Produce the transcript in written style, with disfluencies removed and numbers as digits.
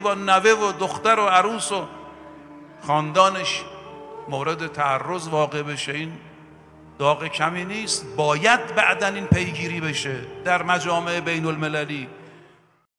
با نوه و دختر و عروس و خاندانش مورد تعرض واقع بشه، این داغ کمی نیست. باید بعدن این پیگیری بشه در مجامع بین المللی.